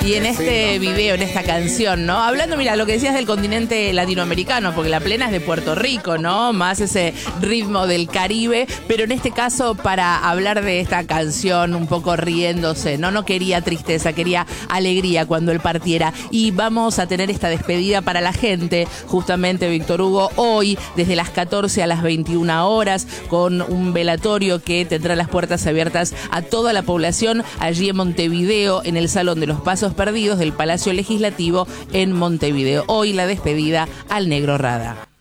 Y en este video, en esta canción, ¿no? Hablando, mira, lo que decías del continente latinoamericano, porque la plena es de Puerto Rico, ¿no? Más ese ritmo del Caribe, pero en este caso para hablar de esta canción un poco riéndose, ¿no? No quería tristeza, quería alegría cuando él partiera. Y vamos a tener esta despedida para la gente, justamente Víctor Hugo, hoy desde las 14 a las 21 horas, con un velatorio que tendrá las puertas abiertas a toda la población allí en Montevideo, en el Salón de los Pasos Perdidos del Palacio Legislativo en Montevideo. Hoy la despedida al Negro Rada.